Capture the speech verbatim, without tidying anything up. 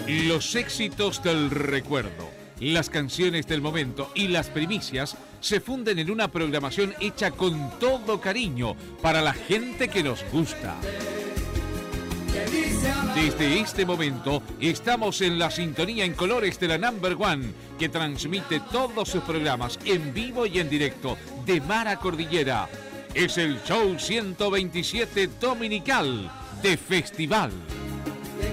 Los éxitos del recuerdo, las canciones del momento y las primicias se funden en una programación hecha con todo cariño para la gente que nos gusta. Desde este momento estamos en la sintonía en colores de la Number One, que transmite todos sus programas en vivo y en directo de mar a cordillera. Es el show ciento veintisiete dominical de Festival.